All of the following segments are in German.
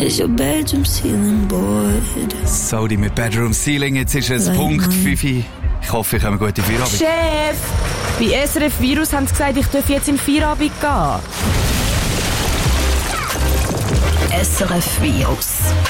Is your bedroom ceiling board? Saudi mit Bedroom Ceiling, jetzt ist es Punkt 5. Ich hoffe, ich habe eine gute Feierabend. Chef, bei SRF Virus haben sie gesagt, ich darf jetzt in Feierabend gehen. SRF Virus.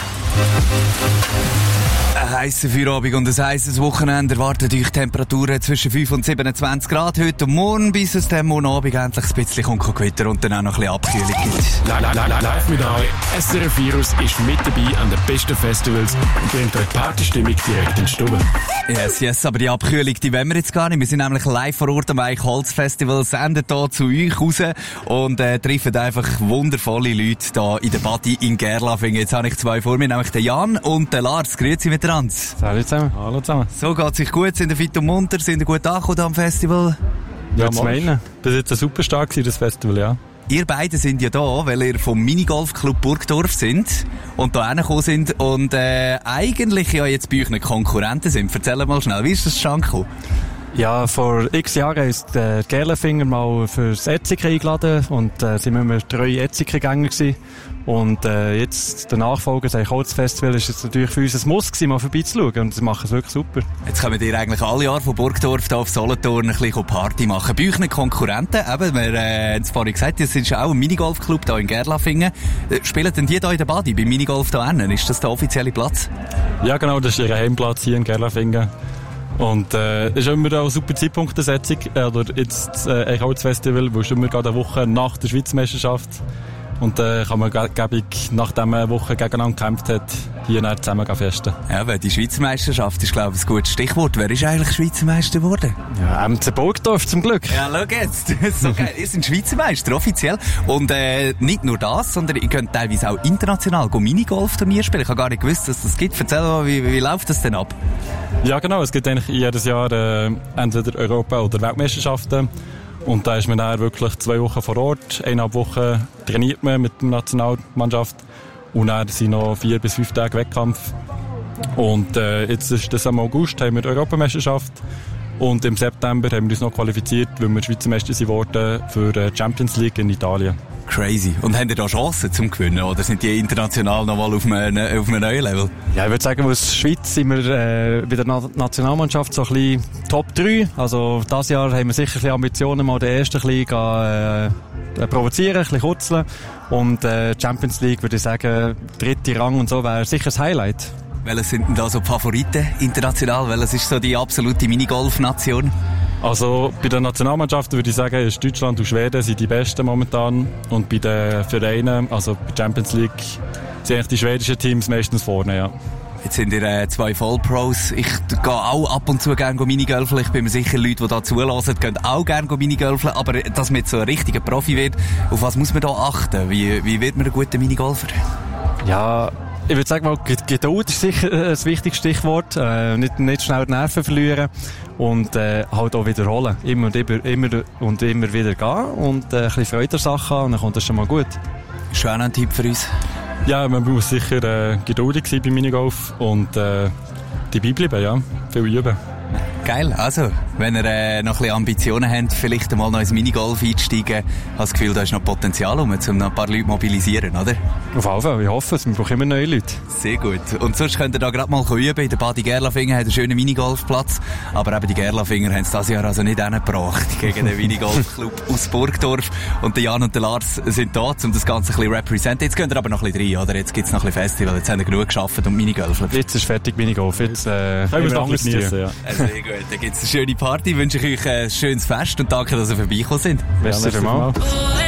Ein heisser Feierabend und ein heisses Wochenende erwartet euch Temperaturen zwischen 5 und 27 Grad heute und morgen, bis es dann morgen Abend endlich ein bisschen Gewitter und dann auch noch ein bisschen Abkühlung gibt. Live mit euch. SRF Virus ist mit dabei an den besten Festivals und bringt euch Partystimmung direkt in die Stube. Yes, aber die Abkühlung, die wollen wir jetzt gar nicht. Wir sind nämlich live vor Ort am Eichholz-Festival, senden hier zu euch raus und treffen einfach wundervolle Leute hier in der Badi in Gerlafingen. Jetzt habe ich zwei vor mir, nämlich den Jan und den Lars. Grüezi miteinander. Salut zusammen. Hallo zusammen. So geht's sich gut, sind ihr fit und munter, sind ihr gut angekommen am Festival? Ja, zu meinen. Bis jetzt ein super Start gewesen, das Festival, ja. Ihr beide sind ja da, weil ihr vom Minigolf-Club Burgdorf sind und da hingekommen sind und eigentlich ja jetzt bei euch nicht Konkurrenten sind. Erzähl mal schnell, wie ist das zustande gekommen? Ja, vor x Jahren ist Gerlafingen mal fürs Etzike eingeladen und sind wir 3 Etzike-Gänger gewesen. Und jetzt der Nachfolger, das Eichholz-Festival, ist jetzt natürlich für uns ein Muss gewesen, mal vorbeizuschauen und sie machen es wirklich super. Jetzt kommen ihr eigentlich alle Jahre von Burgdorf hier auf Solothurn ein bisschen Party machen. Bei euch nicht Konkurrenten, eben, wir haben es vorhin gesagt, das ist auch ein Minigolf-Club hier in Gerlafingen. Spielen denn die hier in der Badi, beim Minigolf hier hinten? Ist das der offizielle Platz? Ja genau, das ist ihr Heimplatz hier in Gerlafingen. Und ist immer auch ein super Zeitpunkt der Setzung, oder jetzt das Eichholz-Festival, wo ist immer gerade eine Woche nach der Schweizmeisterschaft. Und kann man gäbig, nachdem man eine Woche gegeneinander gekämpft hat, hier zusammen festen. Ja, weil die Schweizer Meisterschaft ist, glaube ich, ein gutes Stichwort. Wer ist eigentlich Schweizer Meister geworden? Ja, MC Burgdorf zum Glück. Ja, schau jetzt. So geil. Ihr seid Schweizer Meister, offiziell. Und nicht nur das, sondern ihr könnt teilweise auch international Minigolf-Turnier spielen. Ich habe gar nicht gewusst, dass das gibt. Erzähl mal, wie läuft das denn ab? Ja, genau. Es gibt eigentlich jedes Jahr entweder Europa- oder Weltmeisterschaften. Und da ist man dann wirklich 2 Wochen vor Ort, 1,5 Wochen trainiert man mit der Nationalmannschaft und dann sind noch 4 bis 5 Tage Wettkampf. Und jetzt ist das im August, haben wir die Europameisterschaft und im September haben wir uns noch qualifiziert, weil wir Schweizer Meister geworden für die Champions League in Italien. Crazy. Und habt ihr da Chancen zum Gewinnen oder sind die international noch mal auf einem neuen Level? Ja, ich würde sagen, aus Schweiz sind wir bei der Nationalmannschaft so ein bisschen Top 3. Also dieses Jahr haben wir sicher ein bisschen Ambitionen, mal den ersten ein bisschen provozieren, ein bisschen kurzeln. Und Champions League würde ich sagen, 3. Rang und so wäre sicher das Highlight. Welche sind denn da so die Favoriten international? Welches ist so die absolute Minigolf-Nation? Also bei den Nationalmannschaften würde ich sagen, ist Deutschland und Schweden sind die besten momentan. Und bei den Vereinen, also bei Champions League, sind eigentlich die schwedischen Teams meistens vorne, ja. Jetzt sind ihr 2 Vollpros. Ich gehe auch ab und zu gerne Minigolfen. Ich bin mir sicher, Leute, die da zulassen, gehen auch gerne Minigolfen. Aber dass man jetzt so ein richtiger Profi wird, auf was muss man da achten? Wie wird man ein guter Minigolfer? Ja, ich würde sagen, Geduld ist sicher ein wichtiges Stichwort. Nicht schnell die Nerven verlieren und halt auch wiederholen. Immer und immer wieder gehen und ein bisschen Freude an der Sache haben und dann kommt das schon mal gut. Ist auch noch ein Tipp für uns? Ja, man muss sicher geduldig sein beim Minigolf und dabei bleiben, ja. Viel üben. Geil, also, wenn ihr noch ein bisschen Ambitionen habt, vielleicht einmal noch ins Minigolf einsteigen, habe das Gefühl, da ist noch Potenzial, um noch ein paar Leute mobilisieren, oder? Auf jeden Fall, ich hoffe es, wir brauchen immer neue Leute. Sehr gut. Und sonst könnt ihr da gerade mal üben, in der Badi Gerlafingen hat einen schönen Minigolfplatz, aber eben die Gerlafinger haben es dieses Jahr also nicht hingebracht gegen den Minigolfclub aus Burgdorf und der Jan und der Lars sind da, um das Ganze ein bisschen representen. Jetzt könnt ihr aber noch ein bisschen rein, oder? Jetzt gibt es noch ein bisschen Festival, jetzt haben wir genug gearbeitet und Minigolfen. Jetzt ist fertig Minigolf, jetzt können wir noch ein bisschen genießen, ja. Sehr gut. Dann gibt es eine schöne Party. Ich wünsche euch ein schönes Fest und danke, dass ihr vorbeigekommen sind. Merci vielmals.